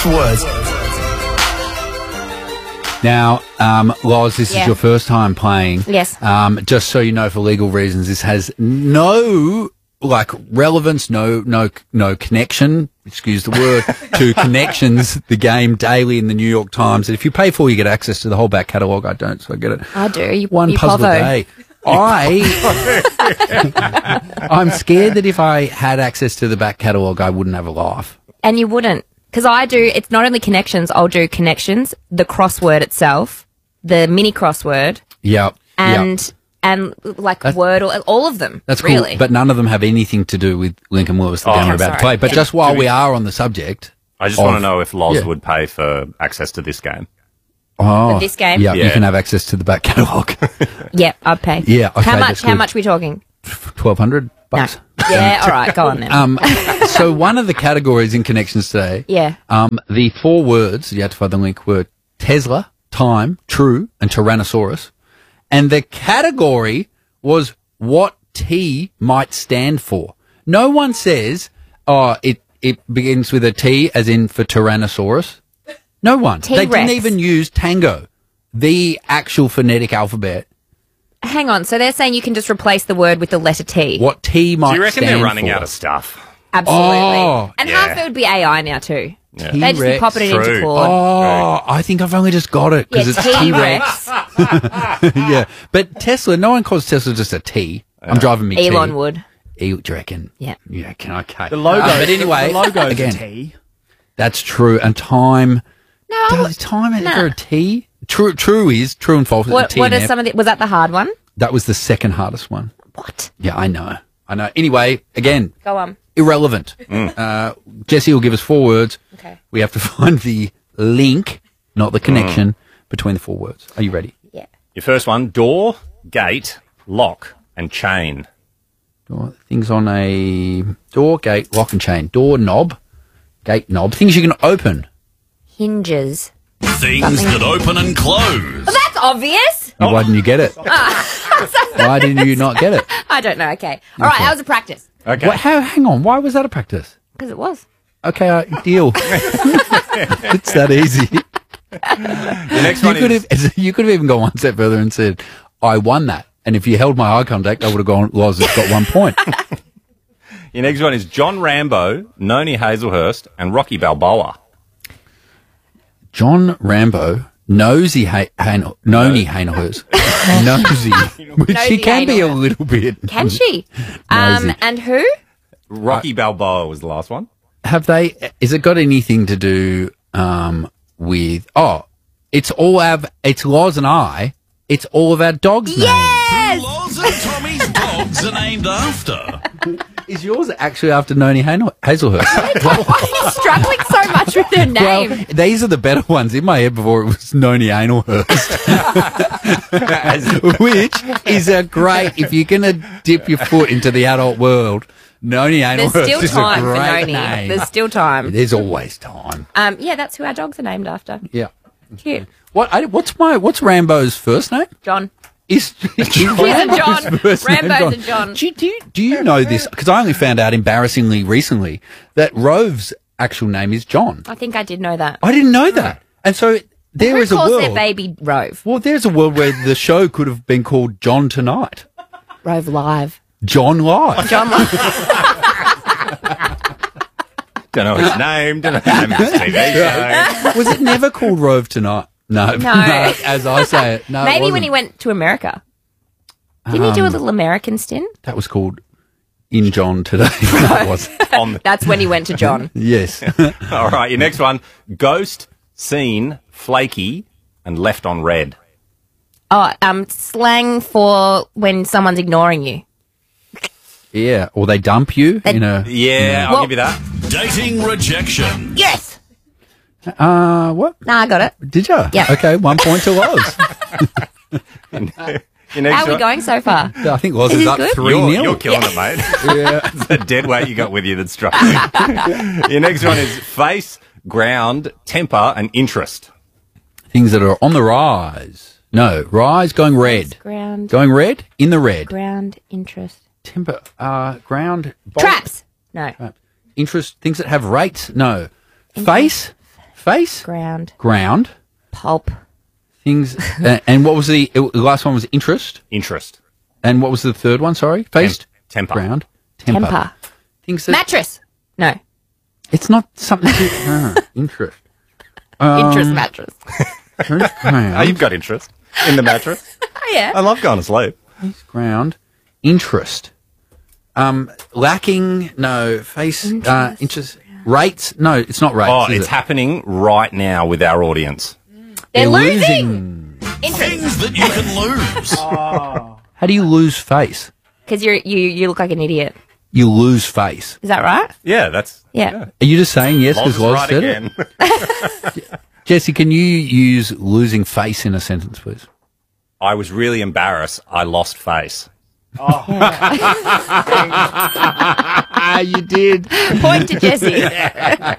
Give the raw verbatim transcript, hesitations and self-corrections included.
crossword. Now, um, Loz, this Yeah. is your first time playing. Yes. Um, just so you know, for legal reasons, this has no like relevance, no, no, no connection. Excuse the word to Connections, the game daily in the New York Times. And if you pay for, you get access to the whole back catalogue. I don't, so I get it. I do. You, One you puzzle povo. a day. I, I'm scared that if I had access to the back catalogue, I wouldn't have a laugh. And you wouldn't. Because I do, it's not only Connections, I'll do Connections, the crossword itself, the mini crossword, Yep. and yep. and like Wordle, all of them. That's really. cool. But none of them have anything to do with Lincoln Lewis, the Oh, game we're I'm about to sorry. play. But Yeah. just while Do we we- are on the subject. I just of- want to know if Loz yeah. would pay for access to this game. Oh, For this game? Yeah, you Yeah. can have access to the back catalogue. Yeah, I'd pay. Yeah, okay, How much? that's How good. much are we talking? twelve hundred No. bucks. Yeah, all right, go on then. Um, so one of the categories in Connections today, Yeah. um, the four words, you had to find the link, were Tesla, time, true, and Tyrannosaurus. And the category was what T might stand for. No one says, oh, it, it begins with a T as in for Tyrannosaurus. No one. They T-Rex. didn't even use Tango, the actual phonetic alphabet. Hang on. So they're saying you can just replace the word with the letter T. What T might Do you reckon stand they're running for. out of stuff? Absolutely. Oh, and yeah. half of it would be A I now too. Yeah. They'd just be T-Rex. popping it into True. Claude. Oh, I think I've only just got it yeah, because it's T-Rex. T-Rex. Yeah, but Tesla, no one calls Tesla just a T. I'm driving me Elon T. would. E, do you reckon? Yeah. Yeah, can I? Okay. The logo. Uh, but anyway, the logo's again, a T. that's true. And time, No. I does would- time is nah. there a T? True, true is true and false. Is a What, T what in are there. some of the, was that the hard one? That was the second hardest one. What? Yeah, I know. I know. Anyway, again, Go on. irrelevant. Uh, Jesse will give us four words. Okay. We have to find the link, not the connection, between the four words. Are you ready? Yeah. Your first one, door, gate, lock, and chain. Door, things on a door, gate, lock and chain. Door knob, gate knob. Things you can open. Hinges. Things that open and close. That's obvious. Why didn't you get it? Why didn't you not get it? I don't know. Okay. All right. That was a practice. Okay. What, how, hang on. Why was that a practice? Because it was. Okay, uh, deal. It's that easy. The next You one could is have you could have even gone one step further and said, I won that. And if you held my eye contact, I would have gone, Loz has got one point. your next one is John Rambo, Noni Hazelhurst, and Rocky Balboa. John Rambo, Nosy ha- Han- Noni Hainhurst. Nosy. Which she Nosy can be a Hainhurst. little bit. Can she? um, Nosy. and who? Rocky Balboa was the last one. Have they, is it got anything to do um, with, oh, it's all our, it's Loz and I, it's all of our dogs' names. Yes. Loz and Tommy's dogs are named after. Is yours actually after Noni Hain- Hazelhurst? Why are you struggling so much with her name? Well, these are the better ones in my head before it was Noni Anelhurst. Which is a great, if you're going to dip your foot into the adult world, Noni There's Anelhurst still is a time for great Noni. name. There's still time. There's always time. Um, yeah, that's who our dogs are named after. Yeah. Cute. What? I, what's my? What's Rambo's first name? John. Is, is He's a John. first name Rambo's a John. Do you, do you, do you know this? Because I only found out embarrassingly recently that Rove's actual name is John. I think I did know that. I didn't know that. And so there Who is a calls world. their baby Rove? Well, there's a world where the show could have been called John Tonight. Rove Live. John Live. John Live. Don't know his name, don't know the name of his T V show. Was it never called Rove Tonight? No. No. As I say it. No, it Maybe when wasn't. he went to America. Didn't he do a little American stint? That was called In John Today. That was. On the- That's when he went to John. Yes. All right, your next one, ghost, seen, flaky, and left on red. Oh, um, slang for when someone's ignoring you. Yeah. Or they dump you They- in a. Yeah, I'll Well- give you that. Dating rejection. Yes. Uh, what? Nah, I got it. Did you? Yeah. Okay, one point to Loz. Your next How are we one- going so far? I think Loz Is is this up good? three You're, nil. you're killing it, mate. Yeah. It's a dead weight you got with you that's struggling. Your next one is face, ground, temper, and interest. Things that are on the rise. No, rise going red. Ground, Going red? In the red. ground, interest. Timber, uh, ground. bolt- Traps. No. Interest, things that have rates? No. Face? Face, Ground. ground, Pulp. things. uh, and what was the, the last one was interest. Interest. And what was the third one? Sorry, face, Temper. ground, temper. Temper. Things that Mattress. No. it's not something. To, uh, interest. Interest mattress. Face, Oh, ground, you've got interest in the mattress. Oh, yeah. I love going to sleep. face, ground, interest. Um, lacking. No face. Uh, interest. Rates. No, it's not rates. Oh, is it's it? happening right now with our audience. They're losing. Interest. Things that you can lose. How do you lose face? Because you're you you look like an idiot. You lose face. Is that right? Yeah, that's Yeah. Are you just saying yes Loz because is Loz right said again. it? Jesse, can you use losing face in a sentence, please? I was really embarrassed. I lost face. Ah, you did. Point to Jesse.